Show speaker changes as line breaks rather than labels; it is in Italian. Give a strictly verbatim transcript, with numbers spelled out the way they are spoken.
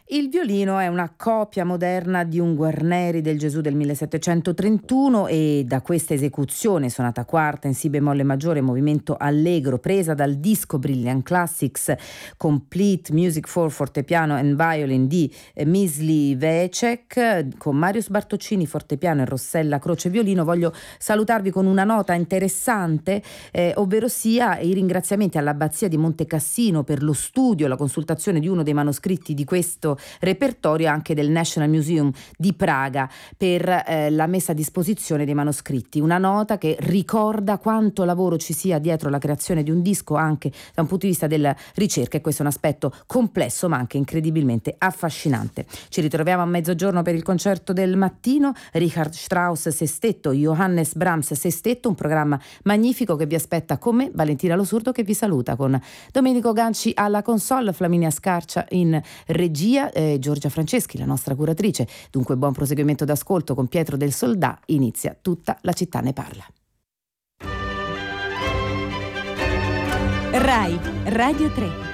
Il violino è una copia moderna di un Guarneri del Gesù del millesettecentotrentuno e da questa esecuzione, sonata quarta in si bemolle maggiore, movimento allegro, presa dal disco Brilliant Classics Complete Music for Fortepiano and Violin di Mysli Vecek, con Marius Bartoccini fortepiano e Rossella Croce violino, voglio salutarvi con una nota interessante, eh, ovvero sia i ringraziamenti all'Abbazia di Montecassino per lo studio, la consultazione di uno dei manoscritti di questo repertorio, anche del National Museum di Praga per eh, la messa a disposizione dei manoscritti. Una nota che ricorda quanto lavoro ci sia dietro la creazione di un disco, anche da un punto di vista della ricerca, e questo è un aspetto complesso ma anche incredibilmente affascinante. Ci ritroviamo a mezzogiorno per il concerto del mattino, Richard Strauss Sestetto, Johannes Brahms Sestetto, un programma magnifico che vi aspetta con me, Valentina Losurdo, che vi saluta, con Domenico Ganci alla console, Flaminia Scarcia in regia, Eh, Giorgia Franceschi, la nostra curatrice. Dunque buon proseguimento d'ascolto con Pietro del Soldà. Inizia Tutta la città ne parla.
Rai Radio tre.